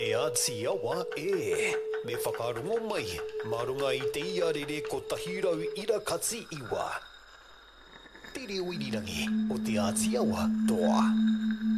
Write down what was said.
Te Atiawa me whakarongo mai, marunga I te iarere ko Tahirau Irakatsi Iwa. Te reo irirangi o te Atiawa toa.